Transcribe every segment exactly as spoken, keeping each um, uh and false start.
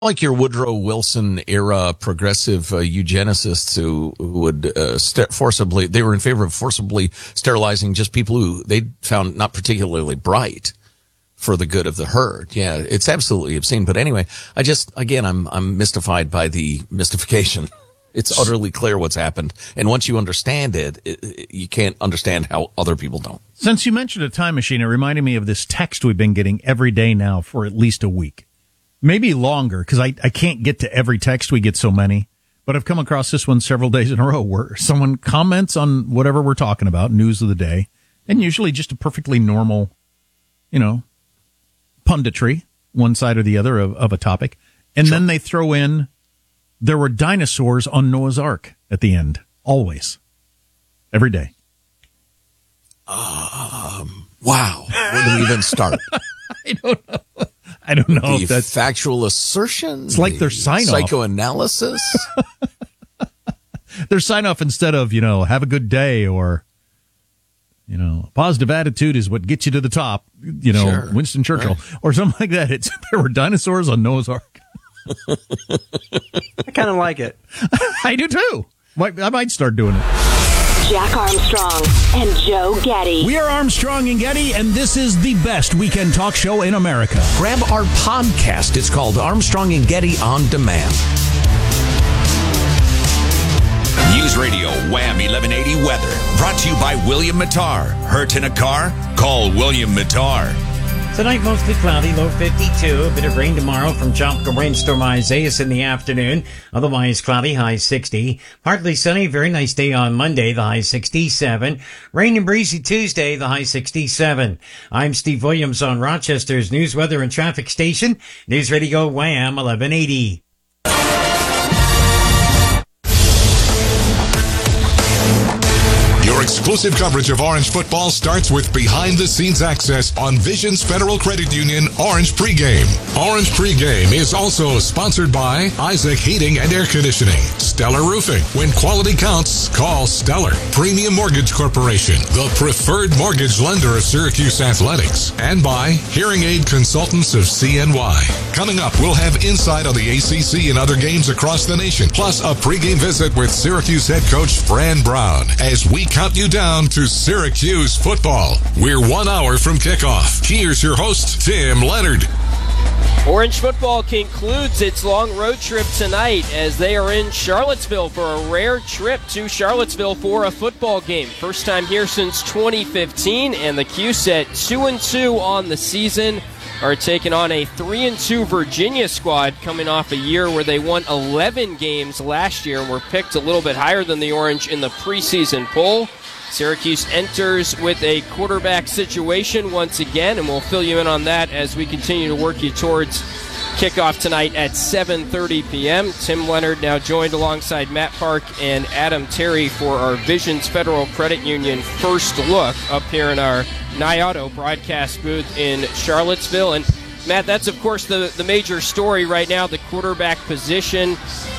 like your Woodrow Wilson era progressive uh, eugenicists who, who would uh, st- forcibly, they were in favor of forcibly sterilizing just people who they found not particularly bright for the good of the herd. Yeah, it's absolutely obscene. But anyway, I just, again, I'm, I'm mystified by the mystification. It's utterly clear what's happened. And once you understand it, it, it, you can't understand how other people don't. Since you mentioned a time machine, it reminded me of this text we've been getting every day now for at least a week. Maybe longer, because I, I can't get to every text. We get so many. But I've come across this one several days in a row where someone comments on whatever we're talking about, news of the day, and usually just a perfectly normal, you know, punditry, one side or the other of, of a topic. And sure. Then they throw in, there were dinosaurs on Noah's Ark at the end. Always. Every day. Um, wow. Where do we even start? I don't know. I don't know the if that's factual assertion. It's like the their sign off. Psychoanalysis. Their sign off instead of, you know, have a good day or, you know, positive attitude is what gets you to the top. You know, sure. Winston Churchill right. Or something like that. It's there were dinosaurs on Noah's Ark. I kind of like it. I do too. I might start doing it. Jack Armstrong and Joe Getty. We are Armstrong and Getty, and this is the best weekend talk show in America. Grab our podcast. It's called Armstrong and Getty On Demand. News Radio Wham eleven eighty weather. Brought to you by William Mattar. Hurt in a car? Call William Mattar. Tonight, mostly cloudy, low fifty-two. A bit of rain tomorrow from tropical rainstorm Isaias in the afternoon. Otherwise cloudy, high sixty. Partly sunny, very nice day on Monday, the high sixty-seven. Rain and breezy Tuesday, the high sixty-seven. I'm Steve Williams on Rochester's News, Weather, and Traffic Station. News Radio Wham eleven eighty. Your exclusive coverage of Orange football starts with behind-the-scenes access on Visions Federal Credit Union Orange Pregame. Orange Pregame is also sponsored by Isaac Heating and Air Conditioning, Stellar Roofing. When quality counts, call Stellar. Premium Mortgage Corporation, the preferred mortgage lender of Syracuse Athletics. And by Hearing Aid Consultants of C N Y. Coming up, we'll have insight on the A C C and other games across the nation, plus a pregame visit with Syracuse head coach Fran Brown as we count you down to Syracuse football. We're one hour from kickoff. Here's your host, Tim Leonard. Orange football concludes its long road trip tonight as they are in Charlottesville for a rare trip to Charlottesville for a football game. First time here since twenty fifteen, and the Cuse at two and two on the season are taking on a three and two Virginia squad coming off a year where they won eleven games last year and were picked a little bit higher than the Orange in the preseason poll. Syracuse enters with a quarterback situation once again, and we'll fill you in on that as we continue to work you towards kickoff tonight at seven thirty p.m. Tim Leonard now joined alongside Matt Park and Adam Terry for our Visions Federal Credit Union first look up here in our NIAUTO broadcast booth in Charlottesville. And Matt, that's of course the, the major story right now, the quarterback position.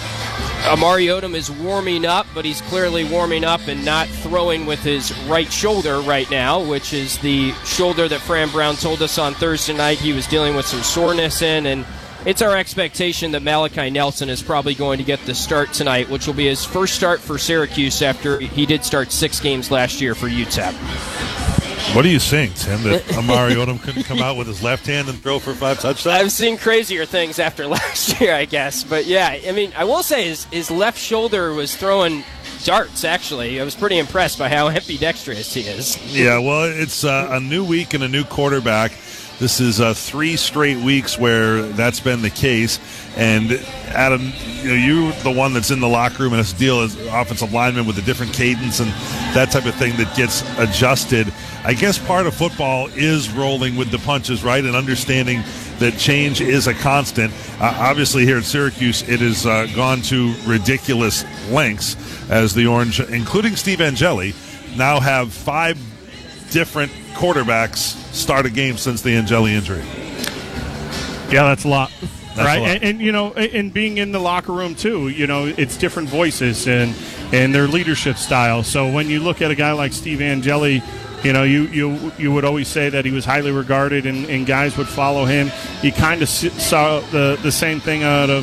Amari Odom is warming up, but he's clearly warming up and not throwing with his right shoulder right now, which is the shoulder that Fran Brown told us on Thursday night he was dealing with some soreness in. And it's our expectation that Malachi Nelson is probably going to get the start tonight, which will be his first start for Syracuse after he did start six games last year for U T E P. What are you saying, Tim, that Amari Odom couldn't come out with his left hand and throw for five touchdowns? I've seen crazier things after last year, I guess. But, yeah, I mean, I will say his, his left shoulder was throwing darts, actually. I was pretty impressed by how ambidextrous he is. Yeah, well, it's uh, a new week and a new quarterback. This is uh, three straight weeks where that's been the case. And, Adam, you know, you're the one that's in the locker room and has to deal as offensive lineman with a different cadence and that type of thing that gets adjusted. I guess part of football is rolling with the punches, right, and understanding that change is a constant. Uh, obviously, here at Syracuse, it has uh, gone to ridiculous lengths as the Orange, including Steve Angeli, now have five different quarterbacks start a game since the Angeli injury. Yeah, that's a lot. That's right, a lot. And, and you know, and being in the locker room too, you know, it's different voices and and their leadership style. So when you look at a guy like Steve Angeli, You know, you, you you would always say that he was highly regarded and, and guys would follow him. You kind of saw the, the same thing out of